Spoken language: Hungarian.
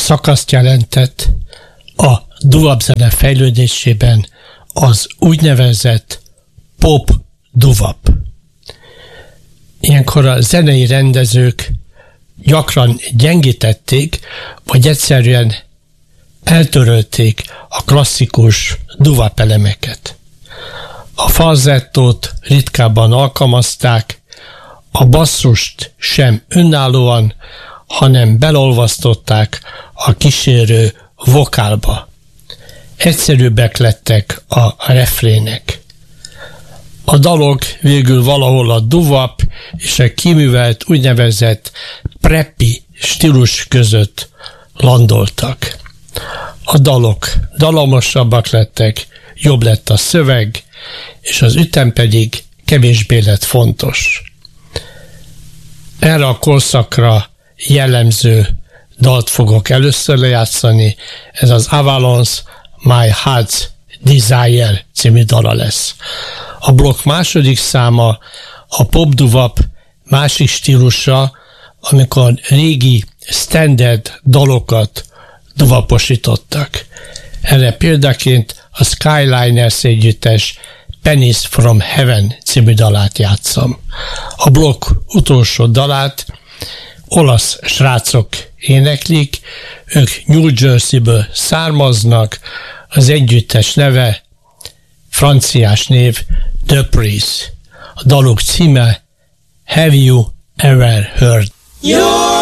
szakaszt jelentett a doo-wop zene fejlődésében az úgynevezett pop doo-wop. Ilyenkor a zenei rendezők gyakran gyengítették, vagy egyszerűen eltörölték a klasszikus doo-wop elemeket. A falzettót ritkábban alkalmazták, a basszust sem önállóan, hanem belolvasztották a kísérő vokálba. Egyszerűbbek lettek a refrének. A dalok végül valahol a doo-wop és a kiművelt úgynevezett preppy stílus között landoltak. A dalok dalomosabbak lettek, jobb lett a szöveg, és az ütem pedig kevésbé lett fontos. Erre a korszakra jellemző dalt fogok először lejátszani, ez az Avalon's My Heart's Desire című dala lesz. A blokk második száma a pop doo-wop másik stílusa, amikor régi standard dalokat doo-woposítottak. Erre példaként a Skyliners együttes Pennies from Heaven című dalát játszom. A blokk utolsó dalát olasz srácok éneklik, ők New Jerseyből származnak, az együttes neve, franciás név The Priest. A daluk címe Have You Ever Heard?